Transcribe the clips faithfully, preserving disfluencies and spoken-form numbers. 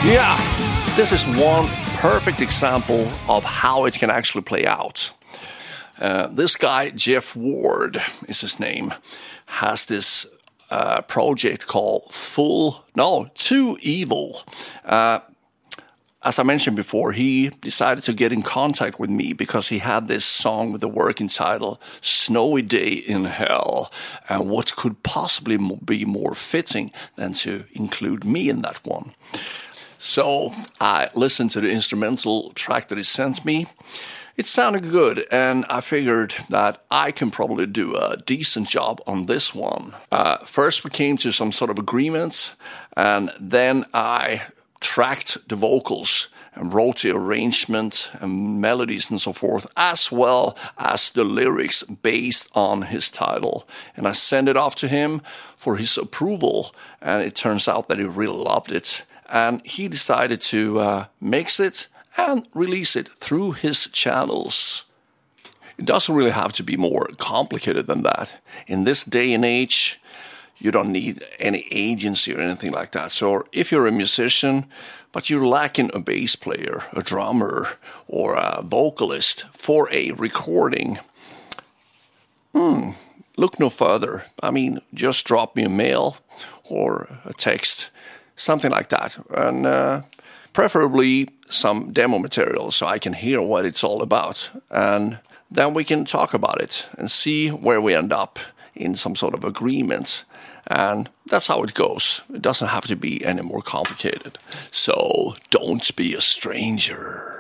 Yeah, this is one perfect example of how it can actually play out. Uh, this guy, Jeff Ward is his name, has this uh, project called Full, no, Too Evil. Uh, as I mentioned before, he decided to get in contact with me because he had this song with the working title, Snowy Day in Hell. And what could possibly be more fitting than to include me in that one? So I listened to the instrumental track that he sent me. It sounded good, and I figured that I can probably do a decent job on this one. Uh, first, we came to some sort of agreement, and then I tracked the vocals and wrote the arrangement and melodies and so forth, as well as the lyrics based on his title. And I sent it off to him for his approval, and it turns out that he really loved it. And he decided to uh, mix it and release it through his channels. It doesn't really have to be more complicated than that. In this day and age, you don't need any agency or anything like that. So if you're a musician, but you're lacking a bass player, a drummer, or a vocalist for a recording, hmm, look no further. I mean, just drop me a mail or a text, something like that. And uh, preferably some demo material so I can hear what it's all about. And then we can talk about it and see where we end up in some sort of agreement. And that's how it goes. It doesn't have to be any more complicated. So don't be a stranger.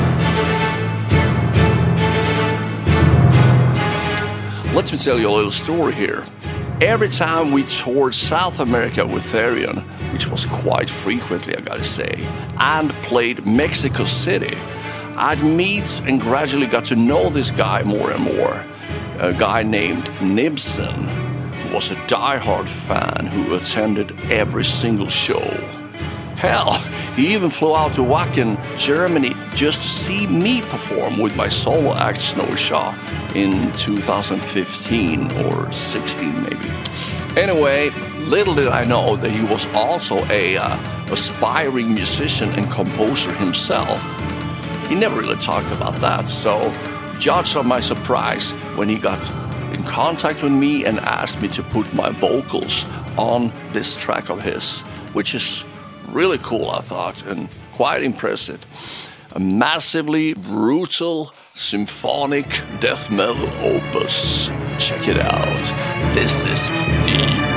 Let me tell you a little story here. Every time we toured South America with Therion, which was quite frequently, I gotta say, and played Mexico City, I'd meet and gradually got to know this guy more and more. A guy named Nibson, who was a diehard fan who attended every single show. Hell, he even flew out to Wacken, Germany, just to see me perform with my solo act Snowy Shaw in two thousand fifteen or sixteen maybe. Anyway, little did I know that he was also a uh, aspiring musician and composer himself. He never really talked about that, so judge of my surprise when he got in contact with me and asked me to put my vocals on this track of his, which is really cool, I thought, and quite impressive. A massively brutal symphonic death metal opus. Check it out. This is the